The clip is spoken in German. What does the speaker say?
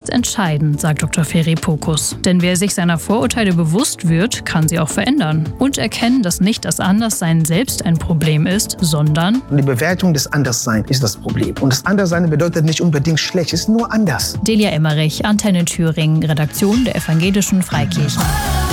ist entscheidend, sagt Dr. Ferry Pocus. Denn wer sich seiner Vorurteile bewusst wird, kann sie auch verändern. Und erkennen, dass nicht das Anderssein selbst ein Problem ist, sondern die Bewertung des Andersseins ist das Problem. Und das Anderssein bedeutet nicht unbedingt schlecht, es ist nur anders. Delia Emmerich, Antenne Thüringen, Redaktion der Evangelischen Freikirchen.